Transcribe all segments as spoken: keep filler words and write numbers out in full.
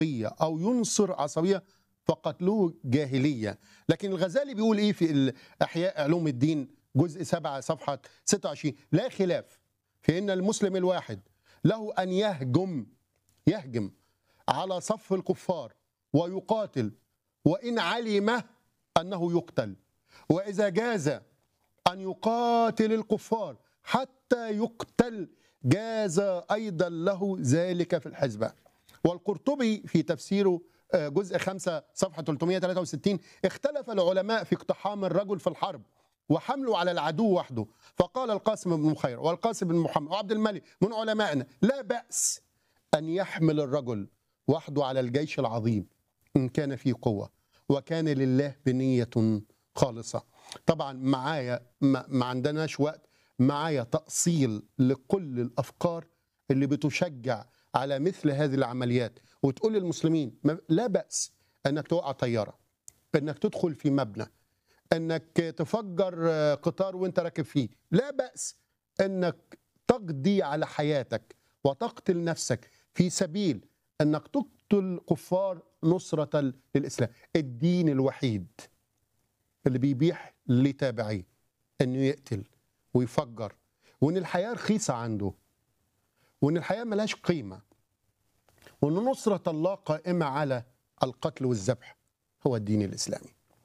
أو ينصر عصبية فقتلوه جاهلية. لكن الغزالي بيقول إيه في إحياء علوم الدين جزء سبعة صفحة ستة وعشرين: لا خلاف في أن المسلم الواحد له أن يهجم يهجم على صف الكفار ويقاتل وإن علم أنه يقتل، وإذا جاز أن يقاتل الكفار حتى يقتل جاز أيضا له ذلك في الحزبة. والقرطبي في تفسيره جزء خمسة صفحة ثلاثمائة وثلاثة وستين: اختلف العلماء في اقتحام الرجل في الحرب وحمله على العدو وحده، فقال القاسم بن مخير والقاسم بن محمد وعبد الملك من علمائنا: لا بأس أن يحمل الرجل وحده على الجيش العظيم إن كان فيه قوة وكان لله بنية خالصة. طبعا معايا ما, ما عندناش وقت، معايا تأصيل لكل الأفكار اللي بتشجع على مثل هذه العمليات وتقول للمسلمين لا بأس أنك توقع طيارة، أنك تدخل في مبنى، أنك تفجر قطار وانت راكب فيه، لا بأس أنك تقضي على حياتك وتقتل نفسك في سبيل أنك تقتل كفار نصرة للإسلام. الدين الوحيد اللي بيبيح لتابعيه أنه يقتل ويفجر، وأن الحياة رخيصة عنده، وأن الحياة ملاش قيمة، وأن نصرة الله قائمة على القتل والذبح، هو الدين الإسلامي.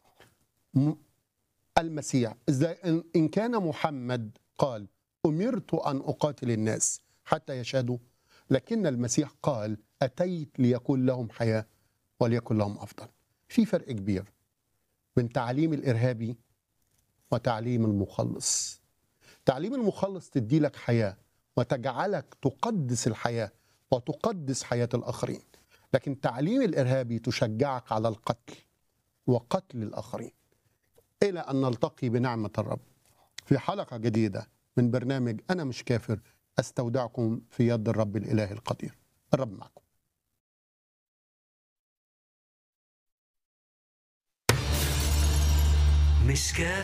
المسيح إن كان محمد قال أمرت أن أقاتل الناس حتى يشهدوا، لكن المسيح قال أتيت ليكون لهم حياة وليكن لهم أفضل. في فرق كبير بين تعليم الإرهابي وتعليم المخلص. تعليم المخلص تدي لك حياة وتجعلك تقدس الحياة وتقدس حياة الآخرين، لكن تعليم الإرهابي تشجعك على القتل وقتل الآخرين. إلى أن نلتقي بنعمة الرب في حلقة جديدة من برنامج أنا مش كافر، أستودعكم في يد الرب الإله القدير. الرب معكم. مش كافر.